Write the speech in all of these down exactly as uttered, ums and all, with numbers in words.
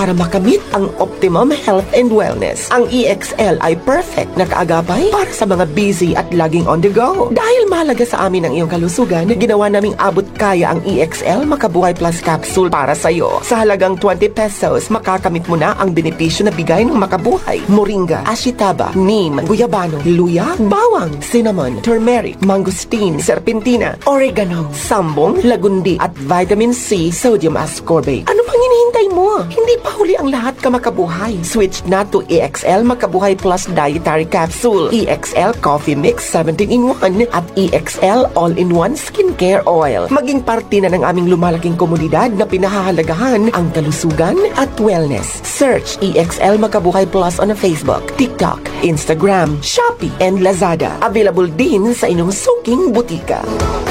para makamit ang optimum health and wellness. Ang E X L ay perfect na kaagapay para sa mga busy at laging on the go. Dahil mahalaga sa amin ang iyong kalusugan, ginawa naming abot kaya ang E X L Makabuhay Plus Capsule para sa iyo. Sa halagang twenty pesos, makakamit mo na ang benepisyo na bigay ng Makabuhay. Moringa, ashitaba, neem, guyabano, luya, bawang, cinnamon, turmeric, mangosteen, serpentina, oregano, sambong, lagundi at vitamin C, sodium ascorbate. Ano pang hinihintay mo? Hindi pa huli ang lahat ka Makabuhay. Switch na to E X L Makabuhay Plus Dietary Capsule, E X L Coffee Mix seventeen in one at E X L All-in-One Skincare Oil. Maging parte na ng aming lumalaking komunidad na pinahahalagahan ang kalusugan at wellness. Search E X L Makabuhay Plus on Facebook, TikTok, Instagram, Shopee, and Lazada. Available din sa inyong suking butika.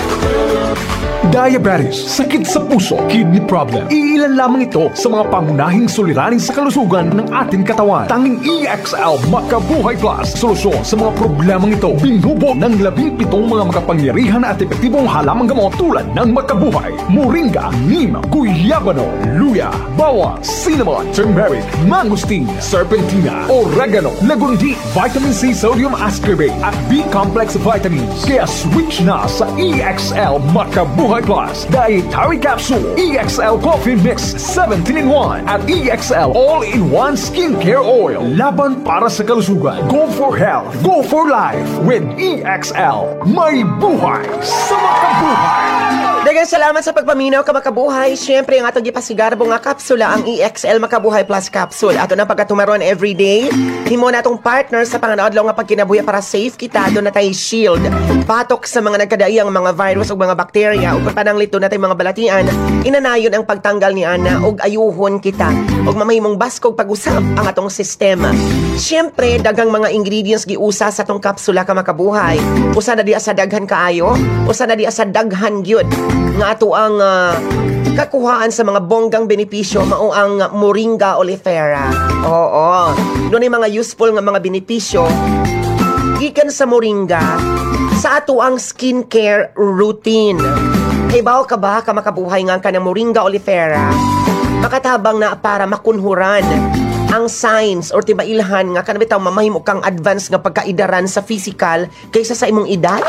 Diabetes, sakit sa puso, kidney problem. Iilan lamang ito sa mga pangunahing suliranin sa kalusugan ng ating katawan. Tanging E X L Makabuhay Plus, solusyon sa mga problemang ito. Binubo ng labing pitong mga makapangyarihan at epektibong halamang gamot tulad ng Makabuhay, Moringa, Neem, Guyabano, Luya, Bawang, Cinnamon, Turmeric, Mangosteen, Serpentina, Oregano, Lagundi, Vitamin C, Sodium Ascorbate at B-complex vitamins. Kaya switch na sa E X L Makabuhay Plus Dietary Capsule, E X L Coffee Mix seventeen in one at E X L All-in-One Skincare Oil. Laban para sa kalusugan. Go for health. Go for life with E X L. May buhay sa Makabuhay. Daghang salamat sa pagpaminaw ka Makabuhay. Siyempre, ang atong gipasigarbo nga kapsula ang E X L Makabuhay Plus Capsule. Ato na pagkatumaron everyday. Himo na atong partner sa panganadlaw nga pagkinabuhi para safe kita. Doon na tayo shield. Patok sa mga nagkadaiyang mga virus o mga bakterya o kung panang lito na tayong mga balatian. Inanayon ang pagtanggal ni Ana og ayuhon kita. Og mamahimong baskog pag-usap ang atong sistema. Siyempre, daghang mga ingredients giusa sa atong kapsula ka Makabuhay. Usa na di sa daghan kaayo, usa na di sa daghan gyud nga ato ang uh, kakuhaan sa mga bonggang benepisyo mao ang Moringa oleifera. Oo. Doon ay mga useful nga mga benepisyo gikan sa Moringa sa ato ang skincare routine. Ibaw ka ba ka Makabuhay nga ka ng Moringa oleifera? Makatabang na para makunhuran ang signs or tibailhan nga kanang bitaw mamahimo kang advance nga pagkaidaran sa physical kaysa sa imong edad.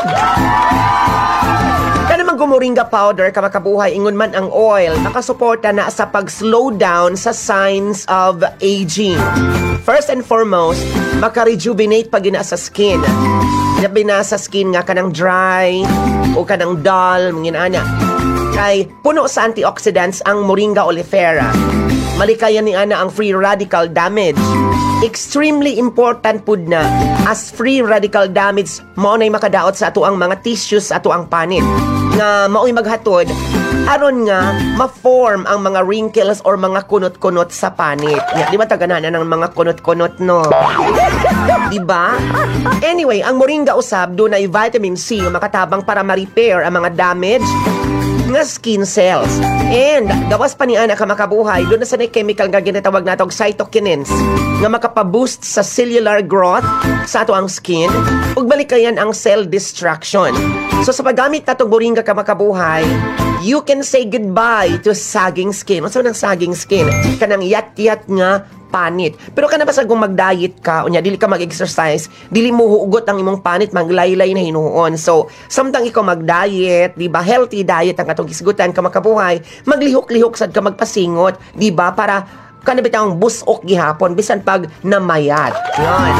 Kanamang Moringa powder ka Makabuhay ingon man ang oil nakasuporta na sa pag-slow down sa signs of aging. First and foremost, maka-rejuvenate pag ina sa skin. Labi na sa skin nga kanang dry o kanang dull, mga ana. Kay puno sa antioxidants ang Moringa oleifera. Malikayan ni ana ang free radical damage. Extremely important pud na as free radical damage mao nay makadaot sa ato ang mga tissues ato ang panit nga mao'y maghatod aron nga ma-form ang mga wrinkles or mga kunot-kunot sa panit. Ya, di ba tagananan ng mga kunot-kunot no? Di ba? Anyway, ang Moringa usab do na vitamin C nga makatabang para ma-repair ang mga damage nga skin cells. And gawas pa ni ana ka Makabuhay doon na sa chemical nga ginatawag natog cytokinins nga makapaboost sa cellular growth sa ato ang skin ug balikayan ang cell destruction. So sa paggamit natong Moringa ka Makabuhay, you can say goodbye to sagging skin. Ano nang sagging skin? Kanang yat-yat nga panit. Pero kana basta kung mag-diet ka, unya dili ka mag-exercise, dili mo hugot ang imong panit, maglaylay na hinuon. So, samtang ikaw mag-diet, di ba, healthy diet ang atong gisgutan ka Makabuhay, maglihok-lihok sad ka magpasingot, di ba, para kana bitang busok gihapon bisan pag namayat. Yan.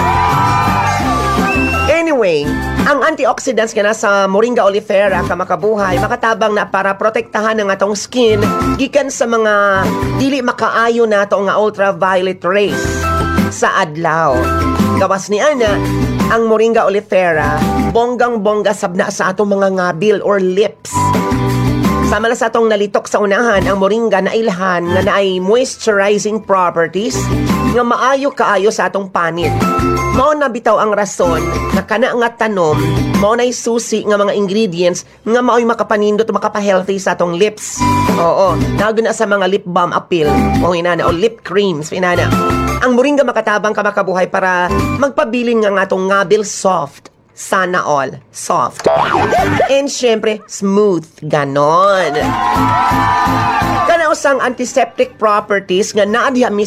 Anyway, ang antioxidants nga nasa Moringa oleifera ka Makabuhay makatabang na para protektahan ang atong skin gikan sa mga dili makaayo nato nga ultraviolet rays sa adlaw. Gawas ni ana ang Moringa oleifera bonggang-bongga sabna sa atong mga ngabil or lips. Sama na sa atong nalitok sa unahan, ang Moringa na ilhan nga naay moisturizing properties nga maayo kaayo sa atong panit. Mao na bitaw ang rason na kana nga tanom, mao na'y susi nga mga ingredients nga mao'y makapanindot o makapahealthy sa atong lips. Oo, naagod na sa mga lip balm appeal, o inana, o lip creams, inana. Ang Moringa makatabang ka Makabuhay para magpabilin nga nga atong ngabil soft. Sana all soft. And syempre, smooth. Ganon. Kana usang antiseptic properties nga naa diha